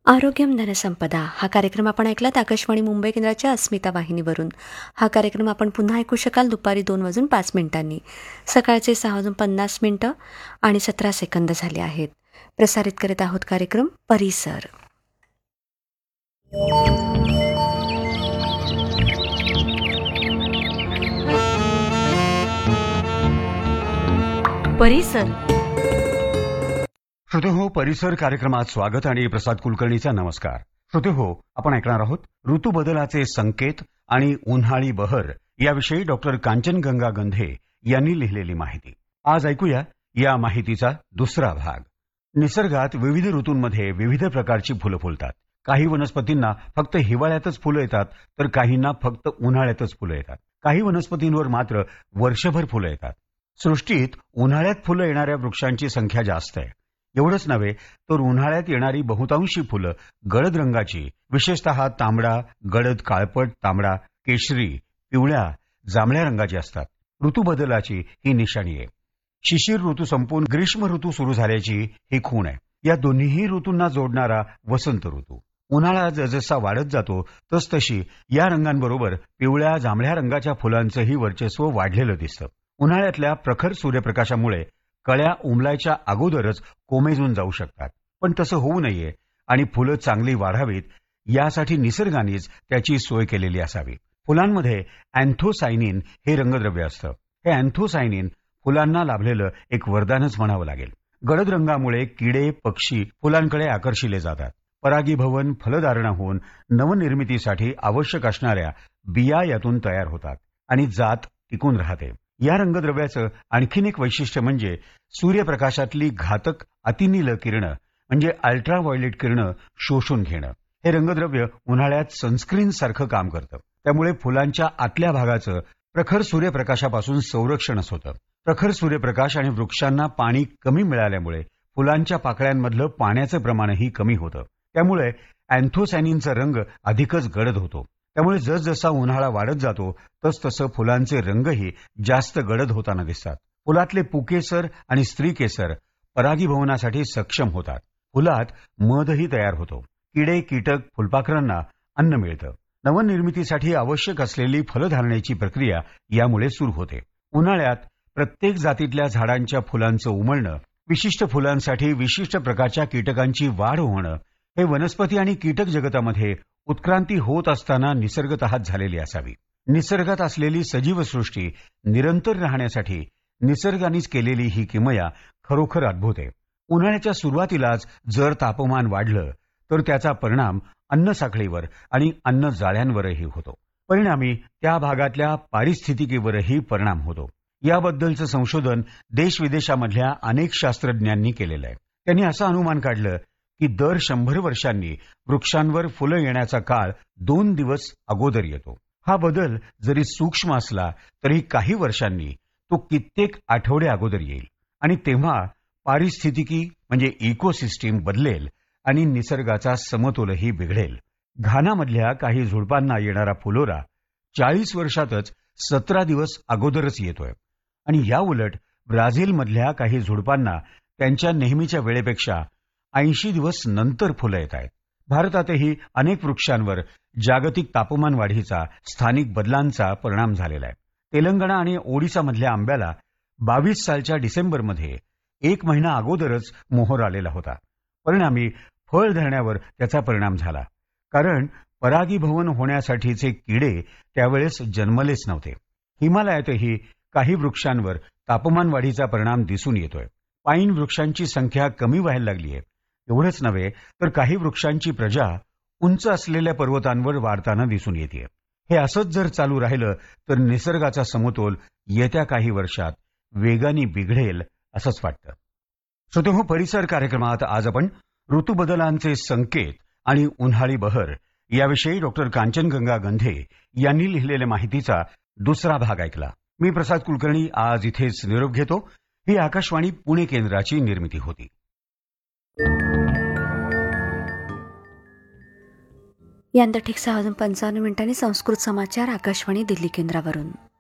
आरोग्यम धनसंपदा हा कार्यक्रम आपण ऐकलात आकाशवाणी मुंबई केंद्राच्या अस्मिता वाहिनीवरून. हा कार्यक्रम आपण पुन्हा ऐकू शकाल दुपारी 2:05 सकाळचे 6:50 आणि 17 सेकंद झाले आहेत. प्रसारित करीत आहोत कार्यक्रम परिसर. परिसर श्रोतेहो, परिसर कार्यक्रमात स्वागत आणि प्रसाद कुलकर्णीचा नमस्कार. श्रोतेहो, आपण ऐकणार आहोत ऋतू बदलाचे संकेत आणि उन्हाळी बहर याविषयी डॉक्टर कांचनगंगा गंधे यांनी लिहिलेली माहिती. आज ऐकूया या माहितीचा दुसरा भाग. निसर्गात विविध ऋतूंमध्ये विविध प्रकारची फुलं फुलतात. काही वनस्पतींना फक्त हिवाळ्यातच फुलं येतात, तर काहींना फक्त उन्हाळ्यातच फुलं येतात. काही वनस्पतींवर मात्र वर्षभर फुलं येतात. सृष्टीत उन्हाळ्यात फुलं येणाऱ्या वृक्षांची संख्या जास्त आहे. एवढंच नव्हे तर उन्हाळ्यात येणारी बहुतांशी फुलं गडद रंगाची, विशेषतः तांबडा, गडद काळपट तांबडा, केशरी, पिवळ्या, जांभळ्या रंगाची असतात. ऋतू बदलाची ही निशाणी आहे. शिशिर ऋतू संपून ग्रीष्म ऋतू सुरू झाल्याची ही खूण आहे. या दोन्हीही ऋतूंना जोडणारा वसंत ऋतू. उन्हाळा जसजसा वाढत जातो तसतशी या रंगांबरोबर पिवळ्या, जांभळ्या रंगाच्या फुलांचंही वर्चस्व वाढलेलं दिसतं. उन्हाळ्यातल्या प्रखर सूर्यप्रकाशामुळे कळ्या उमलायच्या अगोदरच कोमेजून जाऊ शकतात. पण तसं होऊ नये आणि फुलं चांगली वाढावीत यासाठी निसर्गानेच त्याची सोय केलेली असावी. फुलांमध्ये अँथोसायनिन हे रंगद्रव्य असतं. हे अँथोसायनिन फुलांना लाभलेलं एक वरदानच म्हणावं लागेल. गडद रंगामुळे किडे, पक्षी फुलांकडे आकर्षिले जातात. परागीभवन, फलधारणा होऊन नवनिर्मितीसाठी आवश्यक असणाऱ्या बिया यातून तयार होतात आणि जात टिकून राहते. या रंगद्रव्याचं आणखीन एक वैशिष्ट्य म्हणजे सूर्यप्रकाशातली घातक अतिनील किरणं म्हणजे अल्ट्राव्हायोलेट किरणं शोषून घेणं. हे रंगद्रव्य उन्हाळ्यात सनस्क्रीन सारखं काम करतं. त्यामुळे फुलांच्या आतल्या भागाचं प्रखर सूर्यप्रकाशापासून संरक्षणच होतं. प्रखर सूर्यप्रकाश आणि वृक्षांना पाणी कमी मिळाल्यामुळे फुलांच्या पाकळ्यांमधलं पाण्याचं प्रमाणही कमी होतं. त्यामुळे अँथोसायनिनचा रंग अधिकच गडद होतो. त्यामुळे जसजसा उन्हाळा वाढत जातो तसतसं फुलांचे रंगही जास्त गडद होताना दिसतात. फुलातले पुकेसर आणि स्त्रीकेसर परागीभवनासाठी सक्षम होतात. फुलात मधही तयार होतो. किडे, कीटक, फुलपाखरांना अन्न मिळतं. नवनिर्मितीसाठी आवश्यक असलेली फलधारणेची प्रक्रिया यामुळे सुरू होते. उन्हाळ्यात प्रत्येक जातीतल्या झाडांच्या फुलांचं उमलणं, विशिष्ट फुलांसाठी विशिष्ट प्रकारच्या कीटकांची वाढ होणं हे वनस्पती आणि कीटक जगतामध्ये उत्क्रांती होत असताना निसर्गतःच झालेली असावी. निसर्गात असलेली सजीव सृष्टी निरंतर राहण्यासाठी निसर्गानेच केलेली ही किमया खरोखर अद्भुत आहे. उन्हाळ्याच्या सुरुवातीलाच जर तापमान वाढलं तर त्याचा परिणाम अन्न साखळीवर आणि अन्न जाळ्यांवरही होतो. परिणामी त्या भागातल्या पारिस्थितिकीवरही परिणाम होतो. याबद्दलचं संशोधन देशविदेशामधल्या अनेक शास्त्रज्ञांनी केलेलं आहे. त्यांनी असं अनुमान काढलं की दर 100 वर्षांनी वृक्षांवर फुलं येण्याचा काळ 2 दिवस अगोदर येतो. हा बदल जरी सूक्ष्म असला तरी काही वर्षांनी तो कित्येक आठवडे अगोदर येईल आणि तेव्हा पारिस्थितिकी म्हणजे इकोसिस्टीम बदलेल आणि निसर्गाचा समतोलही बिघडेल. घानामधल्या काही झुडपांना येणारा फुलोरा 40 वर्षातच 17 दिवस अगोदरच येतोय आणि या उलट ब्राझीलमधल्या काही झुडपांना त्यांच्या नेहमीच्या वेळेपेक्षा 80 दिवस नंतर फुलं येत आहेत. भारतातही अनेक वृक्षांवर जागतिक तापमान वाढीचा, स्थानिक बदलांचा परिणाम झालेला आहे. तेलंगणा आणि ओडिसामधल्या आंब्याला 22 सालच्या डिसेंबरमध्ये 1 महिना अगोदरच मोहर आलेला होता. परिणामी फळ धरण्यावर त्याचा परिणाम झाला. कारण परागीभवन होण्यासाठीचे किडे त्यावेळेस जन्मलेच नव्हते. हिमालयातही काही वृक्षांवर तापमान वाढीचा परिणाम दिसून येतोय. पाईन वृक्षांची संख्या कमी व्हायला लागली आहे. एवढंच नव्हे तर काही वृक्षांची प्रजा उंच असलेल्या पर्वतांवर वाढताना दिसून येते. हे असंच जर चालू राहिलं तर निसर्गाचा समतोल येत्या काही वर्षात वेगाने बिघडेल असंच वाटतं. श्रोतेहो, परिसर कार्यक्रमात आज आपण ऋतुबदलांचे संकेत आणि उन्हाळी बहर याविषयी डॉक्टर कांचनगंगा गंधे यांनी लिहिलेल्या माहितीचा दुसरा भाग ऐकला. मी प्रसाद कुलकर्णी आज इथेच निरोप घेतो. ही आकाशवाणी पुणे केंद्राची निर्मिती होती. यानंतर ठीक 6:55 संस्कृत समाचार आकाशवाणी दिल्ली केंद्रावरून.